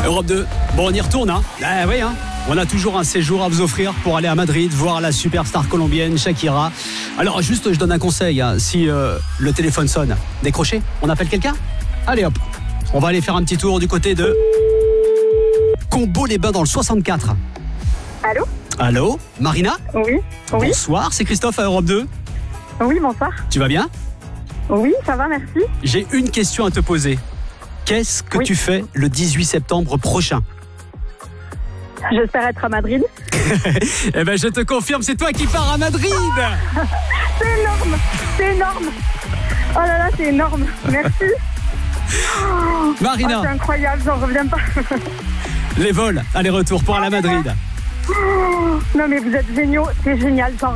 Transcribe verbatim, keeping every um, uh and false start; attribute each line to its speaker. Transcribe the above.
Speaker 1: Europe deux. Bon, on y retourne, hein. Ah oui, hein. On a toujours un séjour à vous offrir pour aller à Madrid, voir la superstar colombienne Shakira. Alors, juste, je donne un conseil. Hein. Si euh, le téléphone sonne, décrochez. On appelle quelqu'un ? Allez, hop. On va aller faire un petit tour du côté de Combeau-les-Bains dans le soixante-quatre.
Speaker 2: Allô ?
Speaker 1: Allô ? Marina ?
Speaker 2: Oui. Oui.
Speaker 1: Bonsoir, c'est Christophe à Europe deux.
Speaker 2: Oui, bonsoir.
Speaker 1: Tu vas bien ?
Speaker 2: Oui, ça va, merci.
Speaker 1: J'ai une question à te poser. Qu'est-ce que
Speaker 2: Oui.
Speaker 1: tu fais le dix-huit septembre prochain ?
Speaker 2: J'espère être à Madrid.
Speaker 1: Eh ben, je te confirme, c'est toi qui pars à Madrid.
Speaker 2: C'est énorme, c'est énorme. Oh là là, c'est énorme. Merci. Oh,
Speaker 1: Marina,
Speaker 2: c'est incroyable, j'en reviens pas.
Speaker 1: les vols, aller-retour pour aller à Madrid.
Speaker 2: Non mais vous êtes géniaux, c'est génial, j'en